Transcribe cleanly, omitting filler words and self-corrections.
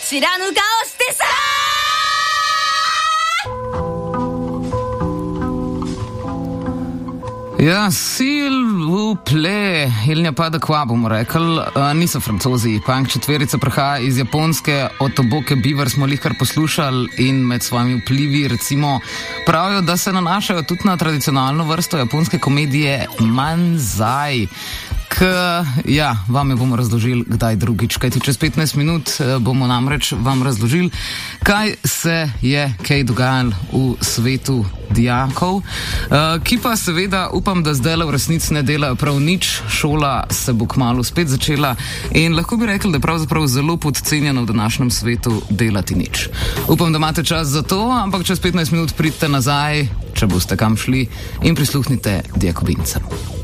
知らぬ顔してさ Ja, s'il vous plaît, il n'y a pas de quoi, bomo rekli. Niso Francozi, punk četverica prihaja iz Japonske, Otoboke Beaver smo lihkar poslušali in med svojimi vplivi recimo pravijo, da se nanašajo tudi na tradicionalno vrsto japonske komedije Manzai. Ja, vam jo bomo razložili kdaj drugič, kajti čez 15 minut bomo namreč vam razložili, kaj se je kaj dogajalo v svetu dijakov, ki pa seveda upam, da zdaj v resnici ne delajo prav nič, šola se bo kmalu spet začela in lahko bi rekli, da je pravzaprav zelo podcenjeno v današnjem svetu delati nič. Upam, da imate čas za to, ampak čez 15 minut pridite nazaj, če boste kam šli, in prisluhnite dijakobincem.